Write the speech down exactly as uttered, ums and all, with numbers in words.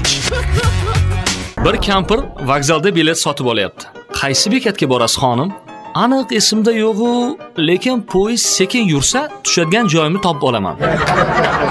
Bir kampir vokzalda bilet sotib olyapti. Qaysi bekatga borasiz, xonim? Aniq esimda yo'q-u, lekin poyezd sekin yursa, tushadigan joyimni topib olaman.